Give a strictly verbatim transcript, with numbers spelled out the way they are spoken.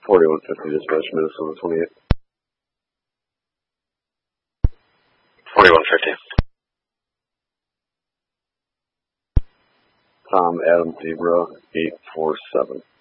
forty-one fifty dispatch, Minnesota twenty-eight. forty-one fifty. Tom Adam Zebra eight four seven.